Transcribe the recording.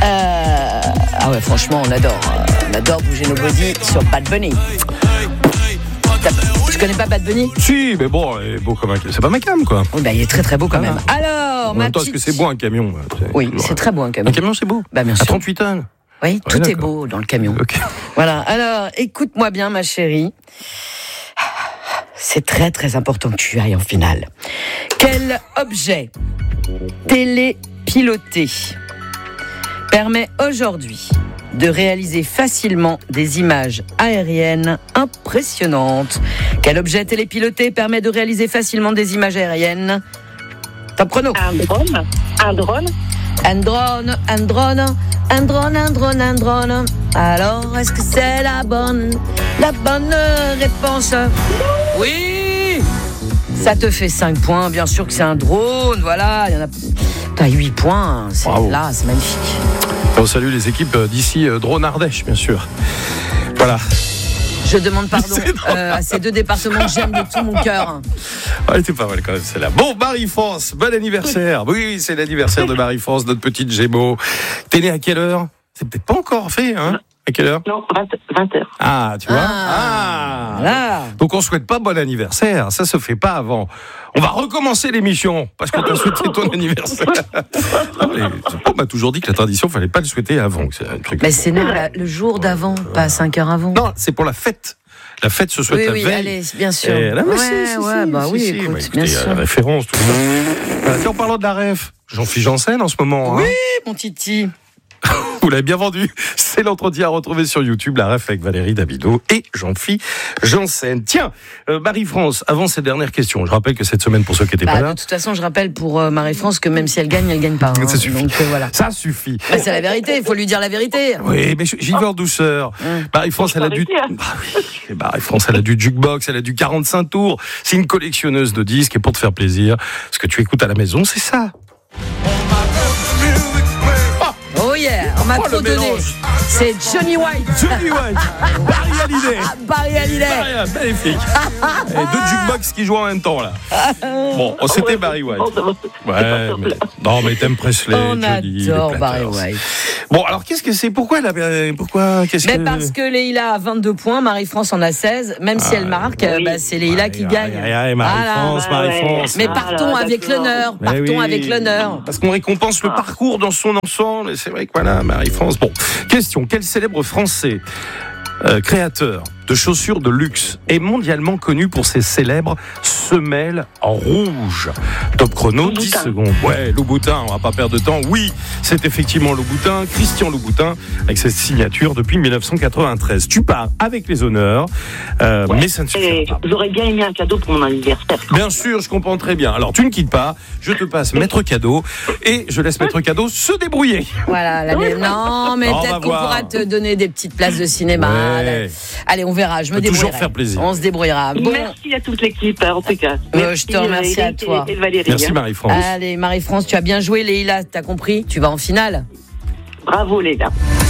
Ah ouais, franchement, on adore bouger nos bodies sur Bad Bunny. Tu connais pas Bad Bunny ? Si, mais bon, il est beau comme un camion. C'est pas ma cam, quoi. Oui, il est très très beau quand même. Alors, en même temps, est-ce que c'est beau un camion ? Oui, c'est très beau un camion. Un camion, c'est beau. Bien sûr. À 38 tonnes. Oui, tout est beau dans le camion. Okay. Voilà. Alors, écoute-moi bien, ma chérie. C'est très très important que tu ailles en finale. Quel objet télépiloté permet aujourd'hui de réaliser facilement des images aériennes impressionnantes? Quel objet télépiloté permet de réaliser facilement des images aériennes? Top chrono. Un drone. Un drone. Alors, est-ce que c'est la bonne réponse? Oui! Ça te fait 5 points, bien sûr que c'est un drone, voilà. Il y en a... T'as 8 points, c'est magnifique. On salue les équipes d'ici, Drone Ardèche, bien sûr. Voilà. Je demande pardon à ces 2 départements que j'aime de tout mon cœur. Elle était pas mal quand même, celle-là. Bon, Marie-France, bon anniversaire. Oui, c'est l'anniversaire de Marie-France, notre petite Gémeaux. T'es née à quelle heure? C'est peut-être pas encore fait, hein? À quelle heure? Non, 20h. Ah, tu vois? Voilà. Donc on souhaite pas bon anniversaire, ça se fait pas avant. On va recommencer l'émission, parce qu'on t'a souhaité ton anniversaire. On m'a toujours dit que la tradition, fallait pas le souhaiter avant. C'est un truc. Mais c'est le jour d'avant, pas 5 heures avant. Non, c'est pour la fête. La fête se souhaite la veille. Oui, allez, bien sûr. Écoutez, bien sûr. La référence, tout ça. En parlant de la ref, Jean-Philippe Janssen en ce moment. Oui, hein. mon titi. Vous l'avez bien vendu. C'est l'entretien à retrouver sur YouTube, la ref avec Valérie Davido et Jean-Philippe Janssen. Tiens, Marie-France, avant cette dernière question, je rappelle que cette semaine, pour ceux qui n'étaient pas là... De toute façon, je rappelle pour Marie-France que même si elle gagne pas. Hein. Ça suffit. Donc, voilà. Ça suffit. C'est la vérité, il faut lui dire la vérité. Oui, mais j'y vais en douceur. Marie-France, elle a du... Marie-France, elle a du jukebox, elle a du 45 tours. C'est une collectionneuse de disques et pour te faire plaisir, ce que tu écoutes à la maison, c'est ça. Oh yeah, on m'a trop donné. C'est Johnny White. Barry Hallyday. Magnifique. Et 2 jukebox qui jouent en même temps là. Bon, c'était Barry White. Ouais, mais t'aimes Presley. On adore Barry White. Bon, alors qu'est-ce que c'est? Pourquoi parce que Leïla a 22 points, Marie-France en a 16. Même si elle marque, c'est Leïla qui gagne. Marie-France. Mais partons avec l'honneur. Avec l'honneur. Parce qu'on récompense le parcours dans son ensemble. Et c'est vrai que voilà, Marie-France. Bon, question. Quel célèbre Français créateur de chaussures de luxe est mondialement connu pour ses célèbres semelles en rouge? Top chrono, 10 secondes. Ouais, Louboutin, on va pas perdre de temps. Oui, c'est effectivement Louboutin, Christian Louboutin, avec cette signature depuis 1993. Tu pars avec les honneurs, mais ça ne suffit pas. J'aurais bien aimé un cadeau pour mon anniversaire. Bien sûr, je comprends très bien. Alors, tu ne quittes pas, je te passe Maître Cadeau, et je laisse Maître Cadeau se débrouiller. Voilà, non, mais peut-être qu'on pourra te donner des petites places de cinéma. Ouais. Allez, on verra, je me débrouillerai. Toujours faire plaisir. On se débrouillera. Bon. Merci à toute l'équipe, en tout cas. Je te remercie à toi. Et Valérie. Merci Marie-France. Allez, Marie-France, tu as bien joué, Leïla, t'as compris? Tu vas en finale. Bravo les gars.